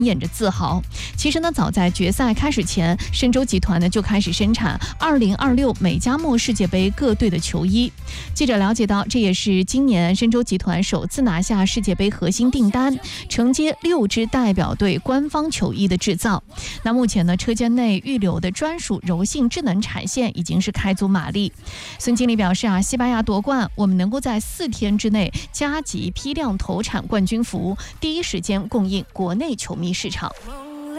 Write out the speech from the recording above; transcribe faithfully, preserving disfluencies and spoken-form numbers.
念着自豪。其实呢，早在决赛开始前，申洲集团呢就开始生产二零二六美加墨世界杯各队的球衣。记者了解到，这也是今年申洲集团首次拿下世界杯核心订单，承接六支代表队官方球衣的制造。那目前呢，车间内预留的专属柔性智能产线已经是开足马力。孙经理表示啊，西班牙夺冠，我们能够在四天之内加急批量投产冠军服，第一时间供应国内球迷市场。